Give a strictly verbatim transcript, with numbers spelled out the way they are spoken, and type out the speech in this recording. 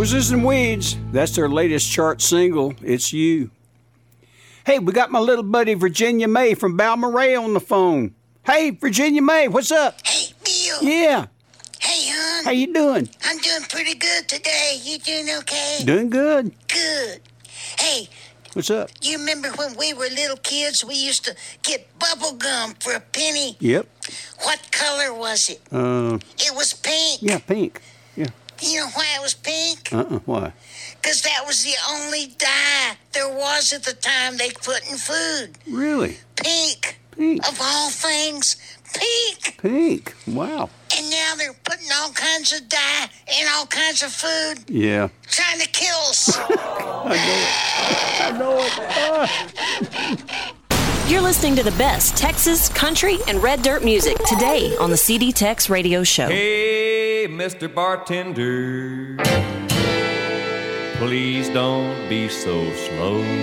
Roses and Weeds, that's their latest chart single, It's You. Hey, we got my little buddy Virginia May from Balmoral on the phone. Hey, Virginia May, what's up? Hey, Bill. Yeah. Hey, hon. How you doing? I'm doing pretty good today. You doing okay? Doing good. Good. Hey, what's up? You remember when we were little kids, we used to get bubble gum for a penny? Yep. What color was it? Uh. It was pink. Yeah, pink. Yeah. You know why it was pink? Uh-uh, why? Because that was the only dye there was at the time they put in food. Really? Pink. Pink. Of all things, pink. Pink. Wow. And now they're putting all kinds of dye in all kinds of food. Yeah. Trying to kill us. I know it. I know it. Ah. You're listening to the best Texas, country, and red dirt music today on the C D Tex Radio Show. Hey, Mister Bartender, please don't be so slow.